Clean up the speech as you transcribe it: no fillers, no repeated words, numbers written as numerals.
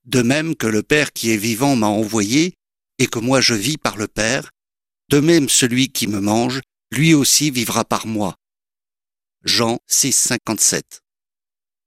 De même que le Père qui est vivant m'a envoyé, et que moi je vis par le Père, de même celui qui me mange, lui aussi vivra par moi. Jean 6, 57.